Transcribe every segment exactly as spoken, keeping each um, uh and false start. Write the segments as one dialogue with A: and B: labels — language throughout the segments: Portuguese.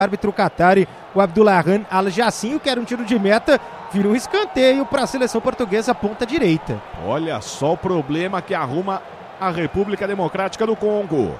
A: árbitro Qatari, o Abdullahan Al-Jassim, que era um tiro de meta, vira um escanteio para a seleção portuguesa, ponta direita.
B: Olha só o problema que arruma a República Democrática do Congo.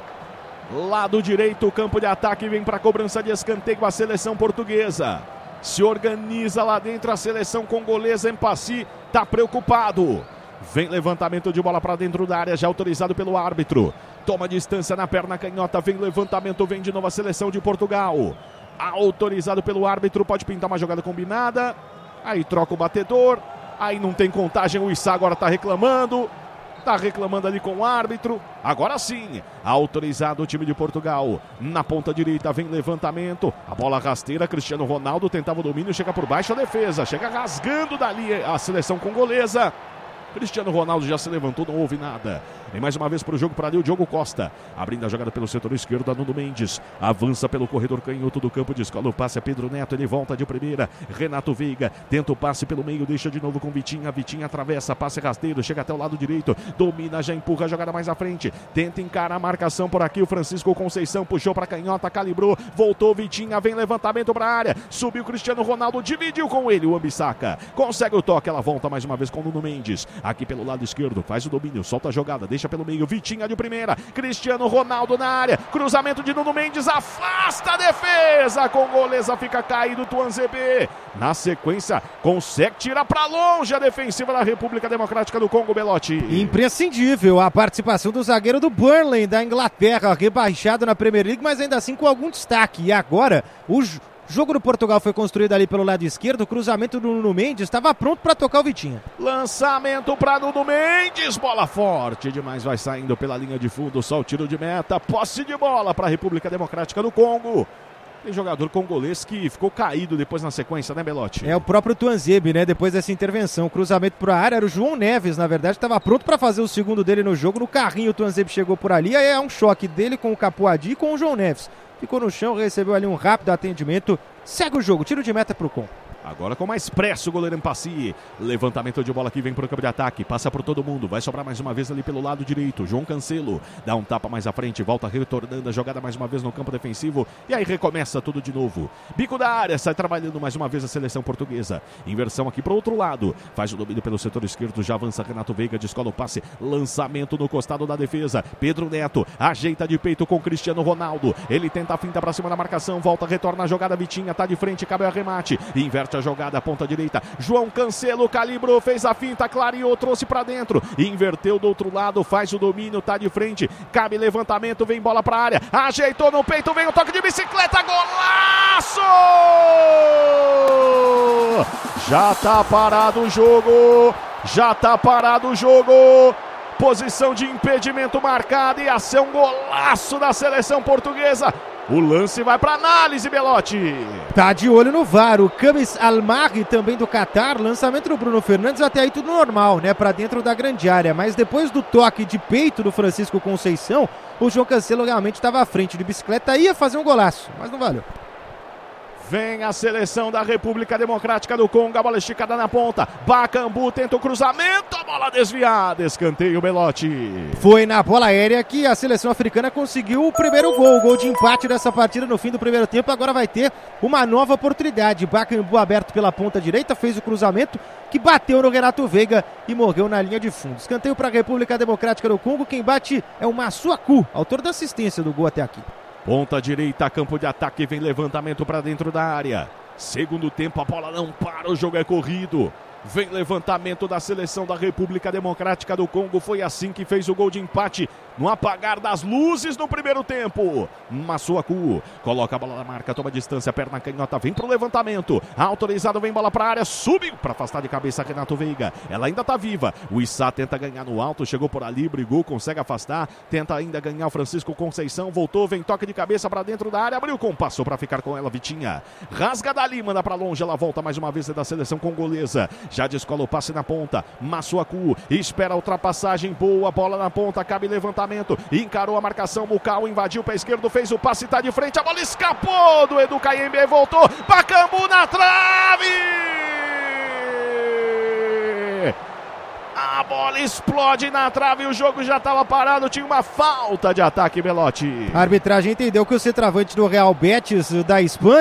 B: Lado direito, o campo de ataque vem para a cobrança de escanteio a seleção portuguesa. Se organiza lá dentro a seleção congolesa. Empassi está preocupado. Vem levantamento de bola para dentro da área, já autorizado pelo árbitro. Toma distância na perna canhota, vem levantamento, vem de novo a seleção de Portugal. Autorizado pelo árbitro, pode pintar uma jogada combinada. Aí troca o batedor, aí não tem contagem, o Issa agora está reclamando. Está reclamando ali com o árbitro. Agora sim, autorizado o time de Portugal. Na ponta direita vem levantamento. A bola rasteira, Cristiano Ronaldo tentava o domínio, chega por baixo a defesa. Chega rasgando dali a seleção congolesa. Cristiano Ronaldo já se levantou, não houve nada. Vem mais uma vez para o jogo, para ali o Diogo Costa. Abrindo a jogada pelo setor esquerdo, a Nuno Mendes. Avança pelo corredor canhoto do campo de escola. O passe é Pedro Neto, ele volta de primeira. Renato Veiga tenta o passe pelo meio, deixa de novo com Vitinha. Vitinha atravessa, passe rasteiro, chega até o lado direito. Domina, já empurra a jogada mais à frente. Tenta encarar a marcação por aqui. O Francisco Conceição puxou para canhota, calibrou. Voltou Vitinha, vem levantamento para a área. Subiu Cristiano Ronaldo, dividiu com ele o Ambissaca. Consegue o toque, ela volta mais uma vez com o Nuno Mendes. Aqui pelo lado esquerdo, faz o domínio, solta a jogada, deixa pelo meio, Vitinha de primeira, Cristiano Ronaldo na área, cruzamento de Nuno Mendes, afasta a defesa, a congolesa fica caído, Tuanzebe, na sequência, consegue tirar para longe a defensiva da República Democrática do Congo, Belotti.
A: Imprescindível a participação do zagueiro do Burnley, da Inglaterra, rebaixado na Premier League, mas ainda assim com algum destaque, e agora o O jogo do Portugal foi construído ali pelo lado esquerdo, o cruzamento do Nuno Mendes estava pronto para tocar o Vitinha.
B: Lançamento para Nuno Mendes, bola forte demais, vai saindo pela linha de fundo, só o tiro de meta, posse de bola para a República Democrática do Congo. Tem jogador congolês que ficou caído depois na sequência, né, Belotti?
A: É o próprio Tuanzebe, né, depois dessa intervenção. O cruzamento para a área era o João Neves, na verdade, estava pronto para fazer o segundo dele no jogo. No carrinho o Tuanzebe chegou por ali, aí é um choque dele com o Capuadi e com o João Neves. Ficou no chão, recebeu ali um rápido atendimento. Segue o jogo, tiro de meta para o Congo.
B: Agora com mais pressa o goleiro Empassi. Levantamento de bola aqui, vem para o campo de ataque. Passa por todo mundo, vai sobrar mais uma vez ali pelo lado direito. João Cancelo dá um tapa mais à frente, volta retornando a jogada mais uma vez no campo defensivo. E aí recomeça tudo de novo. Bico da área, sai trabalhando mais uma vez a seleção portuguesa. Inversão aqui para o outro lado. Faz o domínio pelo setor esquerdo, já avança Renato Veiga, descola o passe. Lançamento no costado da defesa. Pedro Neto ajeita de peito com Cristiano Ronaldo. Ele tenta a finta para cima da marcação, volta, retorna a jogada. Vitinha tá de frente, cabe o arremate. Inverte a jogada, ponta direita, João Cancelo calibrou, fez a finta, clareou, trouxe pra dentro, inverteu do outro lado, faz o domínio, tá de frente, cabe levantamento, vem bola pra área, ajeitou no peito, vem o toque de bicicleta, golaço! Já tá parado o jogo, já tá parado o jogo, posição de impedimento marcada e ação, golaço da seleção portuguesa. O lance vai para análise, Belotti.
A: Tá de olho no V A R, o Kamis Al-Mahri também do Qatar, lançamento do Bruno Fernandes, até aí tudo normal, né, para dentro da grande área, mas depois do toque de peito do Francisco Conceição, o João Cancelo realmente estava à frente de bicicleta, ia fazer um golaço, mas não valeu.
B: Vem a seleção da República Democrática do Congo, a bola esticada na ponta, Bakambu tenta o cruzamento, a bola desviada, escanteio, Belotti.
A: Foi na bola aérea que a seleção africana conseguiu o primeiro gol, o gol de empate dessa partida no fim do primeiro tempo, agora vai ter uma nova oportunidade. Bakambu aberto pela ponta direita, fez o cruzamento que bateu no Renato Veiga e morreu na linha de fundo. Escanteio para a República Democrática do Congo, quem bate é o Massuaku, autor da assistência do gol até aqui.
B: Ponta direita, campo de ataque, vem levantamento para dentro da área. Segundo tempo, a bola não para, o jogo é corrido. Vem levantamento da seleção da República Democrática do Congo. Foi assim que fez o gol de empate no apagar das luzes no primeiro tempo. Massuaku coloca a bola na marca, toma distância, perna canhota, vem pro levantamento. Autorizado, vem bola pra área, subiu para afastar de cabeça Renato Veiga. Ela ainda tá viva. O Issa tenta ganhar no alto, chegou por ali, brigou, consegue afastar. Tenta ainda ganhar o Francisco Conceição, voltou, vem toque de cabeça para dentro da área, abriu com passou para ficar com ela, Vitinha. Rasga dali, manda para longe, ela volta mais uma vez da seleção congolesa. Já descola o passe na ponta, Massuaku espera a ultrapassagem, boa bola na ponta, cabe levantamento, encarou a marcação, Mukau invadiu para a esquerda, fez o passe, tá de frente, a bola escapou do Edu Kayembe, voltou, Bakambu na trave! A A bola explode na trave, o jogo já estava parado, tinha uma falta de ataque, Belotti.
A: A arbitragem entendeu que o centroavante do Real Betis da Espanha